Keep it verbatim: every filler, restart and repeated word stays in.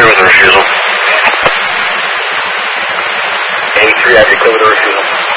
clear with the refusal. eighty-three, I have you clear with the refusal.